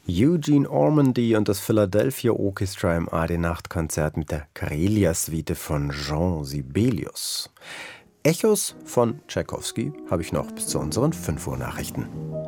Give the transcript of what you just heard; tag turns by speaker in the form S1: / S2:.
S1: Eugene Ormandy und das Philadelphia Orchestra im AD-Nachtkonzert mit der Karelia-Suite von Jean Sibelius. Echos von Tschaikowski habe ich noch bis zu unseren 5 Uhr Nachrichten.